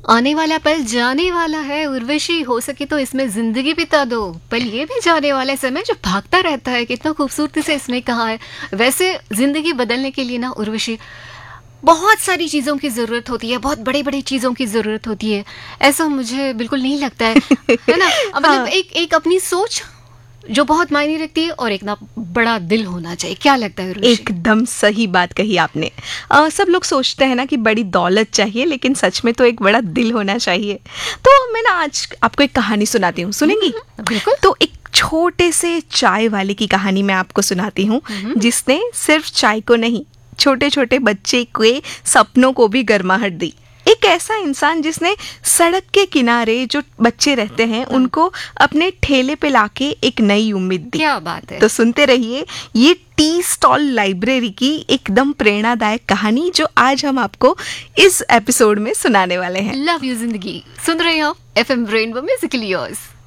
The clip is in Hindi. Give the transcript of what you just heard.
आने वाला पल जाने वाला है उर्वशी, हो सके तो इसमें जिंदगी बिता दो, पल ये भी जाने वाला है, समय जो भागता रहता है। कितना खूबसूरती से इसमें कहा है। वैसे जिंदगी बदलने के लिए ना उर्वशी, बहुत सारी चीज़ों की ज़रूरत होती है, बहुत बड़ी बड़ी चीज़ों की ज़रूरत होती है। ऐसा मुझे बिल्कुल नहीं लगता है ना। मतलब हाँ, एक एक अपनी सोच जो बहुत मायने रखती है, और एक ना बड़ा दिल होना चाहिए। क्या लगता है उर्वशी? एकदम सही बात कही आपने। सब लोग सोचते हैं ना कि बड़ी दौलत चाहिए, लेकिन सच में तो एक बड़ा दिल होना चाहिए। तो मैं ना आज आपको एक कहानी सुनाती हूँ, सुनेंगी? बिल्कुल। तो एक छोटे से चाय वाले की कहानी मैं आपको सुनाती हूँ, जिसने सिर्फ चाय को नहीं, छोटे छोटे बच्चे के सपनों को भी गर्माहट दी। एक ऐसा इंसान जिसने सड़क के किनारे जो बच्चे रहते हैं उनको अपने ठेले पे लाके एक नई उम्मीद दी। क्या बात है। तो सुनते रहिए ये टी स्टॉल लाइब्रेरी की एकदम प्रेरणादायक कहानी, जो आज हम आपको इस एपिसोड में सुनाने वाले हैं। लव यू जिंदगी सुन रहे हो एफएम रेनबो म्यूजिकली योर्स।